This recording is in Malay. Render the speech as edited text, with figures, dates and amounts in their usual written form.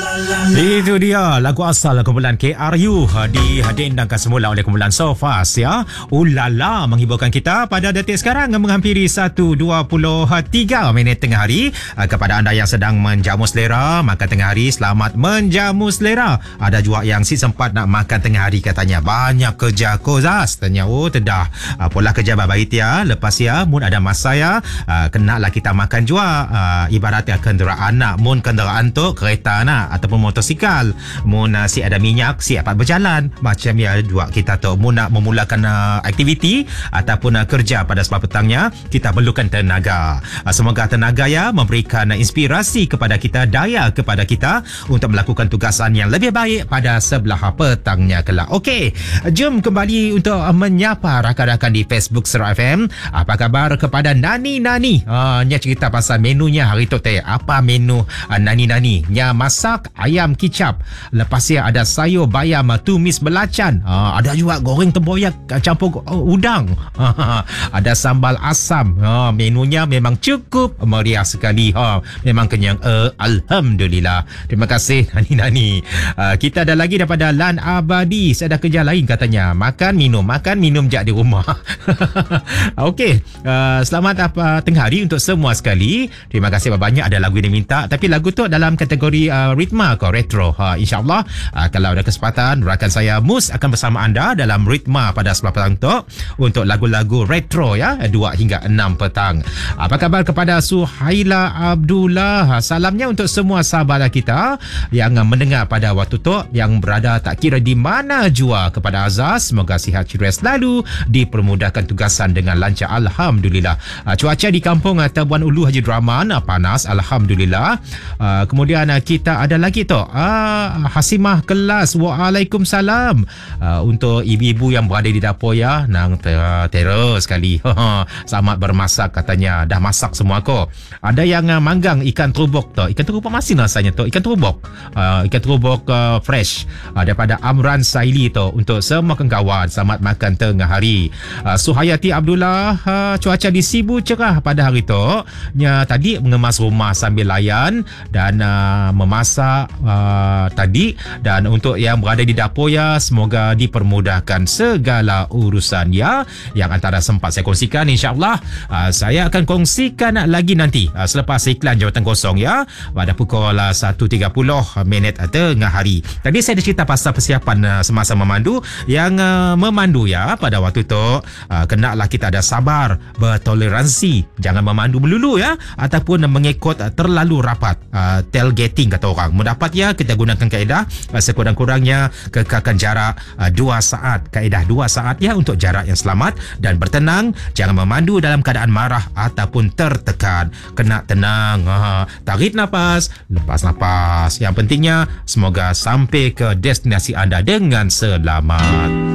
Itu dia lagu asal kumpulan KRU didendangkan semula oleh kumpulan Sofas ya. Ulala menghiburkan kita pada detik sekarang menghampiri 1:23 minit tengah hari. Kepada anda yang sedang menjamu selera makan tengah hari, selamat menjamu selera. Ada juga yang si sempat nak makan tengah hari katanya banyak kerja kozas tanya tedah pola kerja baik ya. Lepas ya mun ada masa ya kenalah kita makan juga ibaratnya kenderaan nak mun kenderaan tu kereta nak ataupun motosikal mun si ada minyak si dapat berjalan macam ya dua kita tu mun nak memulakan aktiviti ataupun kerja pada sebab petangnya kita perlukan tenaga. Semoga tenaga ya memberikan inspirasi kepada kita, daya kepada kita untuk melakukan tugasan yang lebih baik pada sebelah petangnya kelak. Okey, jom kembali untuk menyapa rakan-rakan di Facebook Serak FM. Apa khabar kepada Nani-Nani? Nya cerita pasal menunya hari tu teh. Apa menu Nani-Nani? Nya masak ayam kicap. Lepas dia ada sayur bayam tumis belacan. Ada juga goreng tempoyak campur udang. Ada sambal asam. Menunya memang cukup meriah sekali. Memang kenyang. Alhamdulillah. Terima kasih Nani-Nani. Kita ada lagi daripada Lan Abadi. Saya ada kerja lain katanya. Makan minum je di rumah. Okey. Selamat tengah hari untuk semua sekali. Terima kasih banyak ada lagu yang diminta. Tapi lagu tu dalam kategori ritma atau retro. InsyaAllah kalau ada kesempatan rakan saya Mus akan bersama anda dalam ritma pada sebelah petang tu untuk lagu-lagu retro ya 2 hingga 6 petang. Apa khabar kepada Suhaila Abdullah? Salamnya untuk semua sahabat kita yang mendengar pada waktu tu yang berada tak kira di mana jua kepada Azaz. Semoga sihat ceria selalu, dipermudahkan tugasan dengan lancar alhamdulillah. Cuaca di kampung Tabuan Ulu Haji Draman panas alhamdulillah. Kemudian kita ada lagi tu Hasimah Kelas. Waalaikumsalam. Untuk ibu-ibu yang berada di dapur ya nang terus sekali. Selamat bermasak katanya. Dah masak semua ko. Ada yang manggang ikan terubok tu. Ikan terubok masin rasanya tu. Ikan terubok fresh daripada Amran Saili tu untuk semua kawan. Selamat makan tengah hari. Suhayati Abdullah. Cuaca di Sibu cerah pada hari tu. Nya tadi mengemas rumah sambil layan dan memasak tadi. Dan untuk yang berada di dapur ya semoga dipermudahkan segala urusan ya. Yang antara sempat saya kongsikan insyaAllah saya akan kongsikan lagi nanti selepas iklan jawatan kosong ya pada pukul 1.30 minit tengah hari. Tadi saya ada cerita pasal persiapan semasa memandu. Yang memandu ya pada waktu tu kenalah kita ada sabar, bertoleransi, jangan memandu melulu ya ataupun mengikut terlalu rapat. Tailgating kata orang. Mendapat ya kita gunakan kaedah sekurang-kurangnya kekalkan jarak 2 saat. Kaedah 2 saat ya untuk jarak yang selamat dan bertenang. Jangan memandu dalam keadaan marah ataupun tertekan. Kena tenang. Tarik nafas, lepas nafas. Yang pentingnya semoga sampai ke destinasi anda dengan selamat.